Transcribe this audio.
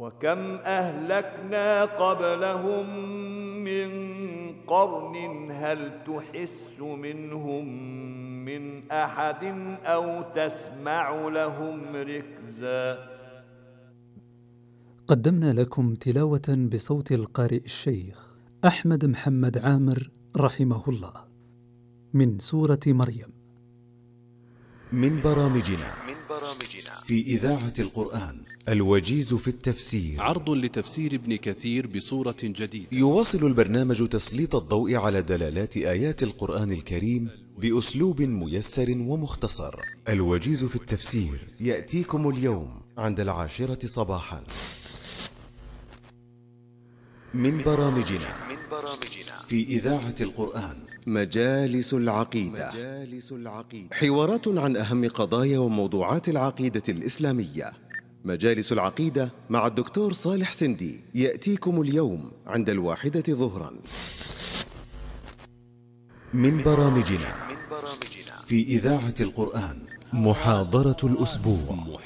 وكم أهلكنا قبلهم من قرن هل تحس منهم من أحد أو تسمع لهم ركزا. قدمنا لكم تلاوة بصوت القارئ الشيخ أحمد محمد عامر رحمه الله من سورة مريم. من برامجنا في إذاعة القرآن الوجيز في التفسير، عرض لتفسير ابن كثير بصورة جديدة. يواصل البرنامج تسليط الضوء على دلالات آيات القرآن الكريم بأسلوب ميسر ومختصر. الوجيز في التفسير يأتيكم اليوم عند 10 صباحا. من برامجنا في إذاعة القرآن مجالس العقيدة، حوارات عن أهم قضايا وموضوعات العقيدة الإسلامية. مجالس العقيدة مع الدكتور صالح سندي يأتيكم اليوم عند 1 ظهرا. من برامجنا في إذاعة القرآن محاضرة الأسبوع.